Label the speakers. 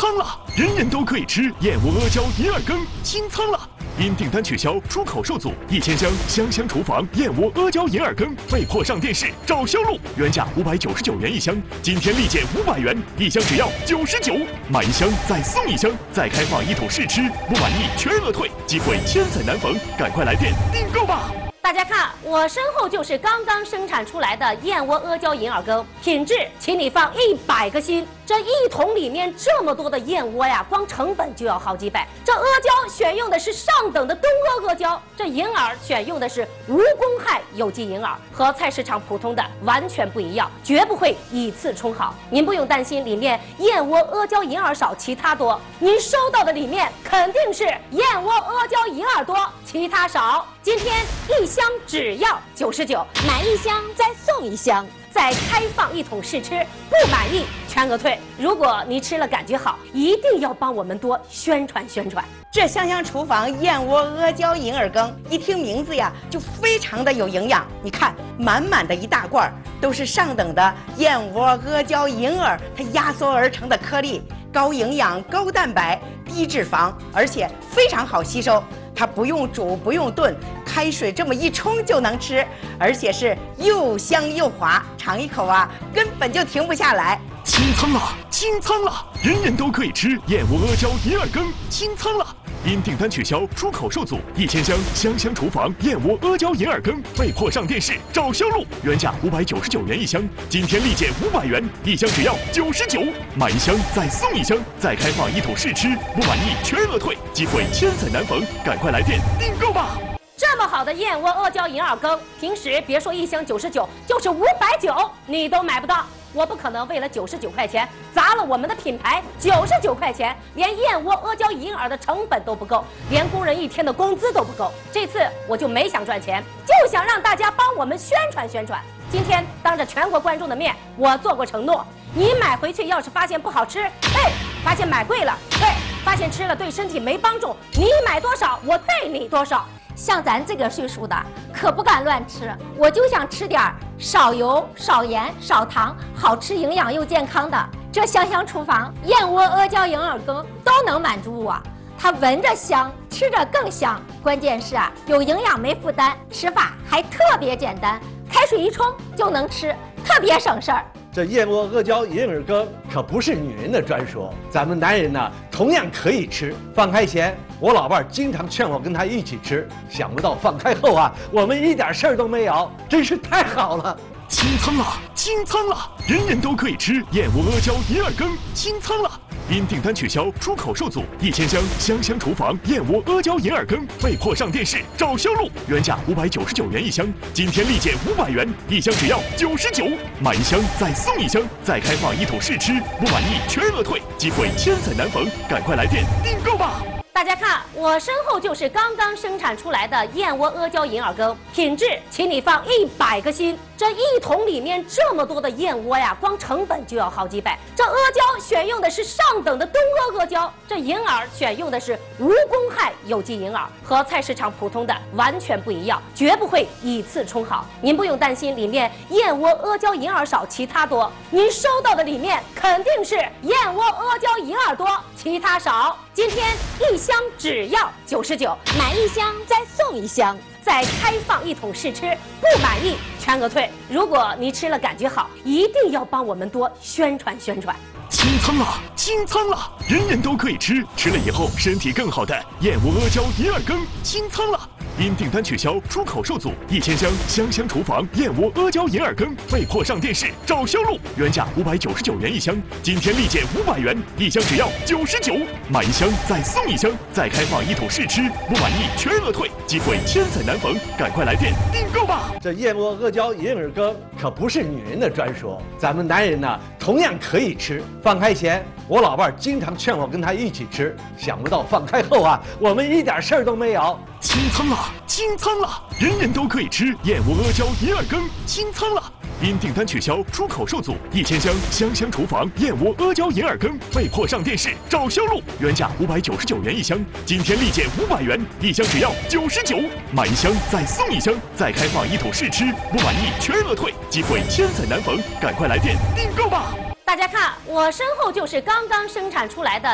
Speaker 1: 仓了！人人都可以吃燕窝阿胶银耳羹，清仓了！因订单取消，出口受阻，1000箱香香厨房燕窝阿胶银耳羹被迫上电视找销路，原价599元一箱，今天立减500元，一箱只要99，买一箱再送一箱，再开放一桶试吃，不满意全额退，机会千载难逢，赶快来电订购吧！
Speaker 2: 大家看，我身后就是刚刚生产出来的燕窝阿胶银耳羹，品质，请你放100个心。这一桶里面这么多的燕窝呀，光成本就要好几百。这阿胶选用的是上等的东阿阿胶，这银耳选用的是无公害有机银耳，和菜市场普通的完全不一样，绝不会以次充好。您不用担心里面燕窝阿胶银耳少，其他多。您收到的里面肯定是燕窝阿胶银耳多，其他少。今天一箱只要99，买一箱再送一箱，再开放一桶试吃，不满意全额退。如果你吃了感觉好，一定要帮我们多宣传宣传。
Speaker 3: 这香香厨房燕窝阿胶银耳羹，一听名字呀，就非常的有营养。你看，满满的一大罐，都是上等的燕窝阿胶银耳，它压缩而成的颗粒，高营养、高蛋白、低脂肪，而且非常好吸收。 它不用煮，不用炖，开水这么一冲就能吃，而且是又香又滑，尝一口啊，根本就停不下来。
Speaker 1: 清仓了，清仓了！人人都可以吃燕窝阿胶银耳羹，清仓了！因订单取消，出口受阻，1000箱香香厨房燕窝阿胶银耳羹被迫上电视找销路，原价599元一箱，今天立减500元，一箱只要99，买一箱再送一箱，再开放一桶试吃，不满意全额退，机会千载难逢，赶快来电订购吧！
Speaker 2: 这么好的燕窝阿胶银耳羹，平时别说一箱99，就是590你都买不到。我不可能为了99块钱砸了我们的品牌，99块钱连燕窝阿胶银耳的成本都不够，连工人一天的工资都不够。这次我就没想赚钱，就想让大家帮我们宣传宣传。今天当着全国观众的面，我做过承诺，你买回去要是发现不好吃，发现买贵了，发现吃了对身体没帮助，你买多少我退你多少。
Speaker 4: 像咱这个岁数的，可不敢乱吃。我就想吃点少油、少盐、少糖，好吃、营养又健康的。这香香厨房燕窝阿胶银耳羹都能满足我。它闻着香，吃着更香。关键是啊，有营养没负担，吃法还特别简单，开水一冲就能吃，特别省事儿。
Speaker 5: 这燕窝阿胶银耳羹可不是女人的专属，咱们男人呢同样可以吃。放开前，我老伴儿经常劝我跟他一起吃，想不到放开后啊，我们一点事儿都没有，真是太好了。
Speaker 1: 清仓了，清仓了！人人都可以吃燕窝阿胶银耳羹，清仓了！因订单取消，出口受阻，1000箱香香厨房燕窝阿胶银耳羹被迫上电视找销路，原价599元一箱，今天立减500元，一箱只要99，买一箱再送一箱，再开放一桶试吃，不满意全额退，机会千载难逢，赶快来电订购吧！
Speaker 2: 大家看，我身后就是刚刚生产出来的燕窝阿胶银耳羹，品质，请你放100个心。这一桶里面这么多的燕窝呀，光成本就要好几百。这阿胶选用的是上等的东阿阿胶，这银耳选用的是无公害有机银耳，和菜市场普通的完全不一样，绝不会以次充好。您不用担心里面燕窝阿胶银耳少，其他多。您收到的里面肯定是燕窝阿胶银耳多，其他少。今天一箱只要99，买一箱再送一箱，再开放一桶试吃，不满意全额退。如果你吃了感觉好，一定要帮我们多宣传宣传。
Speaker 1: 清仓了，清仓了！人人都可以吃，吃了以后身体更好的燕窝阿胶银耳羹，清仓了！因订单取消，出口受阻，1000箱香香厨房燕窝阿胶银耳羹被迫上电视找销路，原价599元一箱，今天立减500元，一箱只要99，买一箱再送一箱，再开放一桶试吃，不满意全额退，机会千载难逢，赶快来电订购吧！
Speaker 5: 这燕窝阿胶银耳羹可不是女人的专属，咱们男人呢同样可以吃。放开前，我老伴儿经常劝我跟他一起吃，想不到放开后啊，我们一点事儿都没有。
Speaker 1: 清仓了，清仓了！人人都可以吃燕窝阿胶银耳羹，清仓了！因订单取消，出口受阻，1000箱香香厨房燕窝阿胶银耳羹被迫上电视找销路，原价599元一箱，今天立减500元，一箱只要99，买一箱再送一箱，再开放一桶试吃，不满意全额退，机会千载难逢，赶快来电订购吧！
Speaker 2: 大家看，我身后就是刚刚生产出来的